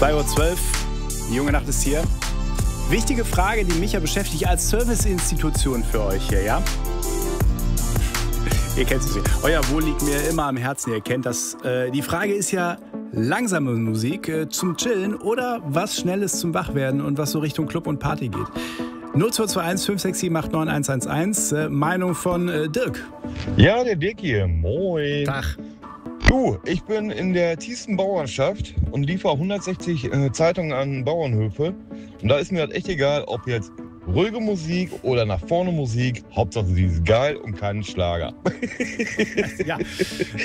2:12 Uhr, die junge Nacht ist hier. Wichtige Frage, die mich ja beschäftigt als Serviceinstitution für euch hier, ja? Ihr kennt es nicht. Euer Wohl liegt mir immer am Herzen, ihr kennt das. Die Frage ist ja, langsame Musik zum Chillen oder was Schnelles zum Wachwerden und was so Richtung Club und Party geht. 0221 567 89 111. Meinung von Dirk. Ja, der Dirk hier. Moin. Tag. Du, ich bin in der tiefsten Bauernschaft und liefere 160 Zeitungen an Bauernhöfe. Und da ist mir halt echt egal, ob jetzt ruhige Musik oder nach vorne Musik. Hauptsache sie ist geil und kein Schlager. Ja.